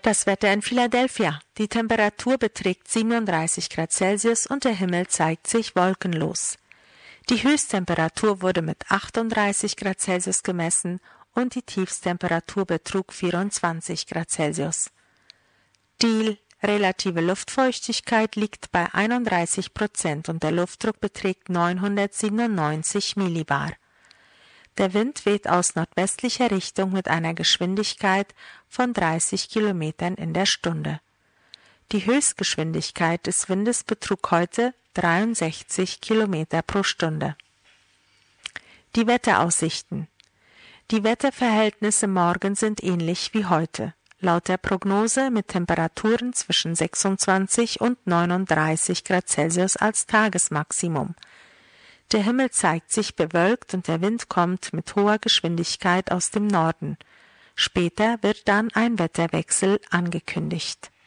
Das Wetter in Philadelphia. Die Temperatur beträgt 37 Grad Celsius und der Himmel zeigt sich wolkenlos. Die Höchsttemperatur wurde mit 38 Grad Celsius gemessen und die Tiefsttemperatur betrug 24 Grad Celsius. Die relative Luftfeuchtigkeit liegt bei 31% und der Luftdruck beträgt 997 Millibar. Der Wind weht aus nordwestlicher Richtung mit einer Geschwindigkeit von 30 Kilometern in der Stunde. Die Höchstgeschwindigkeit des Windes betrug heute 63 Kilometer pro Stunde. Die Wetteraussichten. Die Wetterverhältnisse morgen sind ähnlich wie heute. Laut der Prognose mit Temperaturen zwischen 26 und 39 Grad Celsius als Tagesmaximum. Der Himmel zeigt sich bewölkt und der Wind kommt mit hoher Geschwindigkeit aus dem Norden. Später wird dann ein Wetterwechsel angekündigt.